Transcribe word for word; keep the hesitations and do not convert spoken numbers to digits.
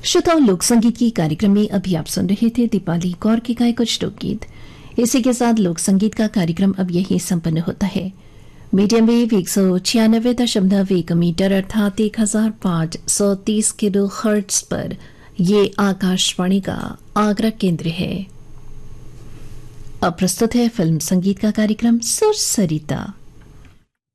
श्रोताओं, लोक संगीत की कार्यक्रम में अभी आप सुन रहे थे दीपाली कौर के गाए कुछ लोकगीत। इसी के साथ लोक संगीत का कार्यक्रम अब यही संपन्न होता है। मीडियम वेव एक सौ छियानवे दशमलव एक मीटर अर्थात एक हजार पांच सौ तीस किलो हर्ट्ज पर ये आकाशवाणी का आगरा केंद्र है। अब प्रस्तुत है फिल्म संगीत का कार्यक्रम सुर सरिता।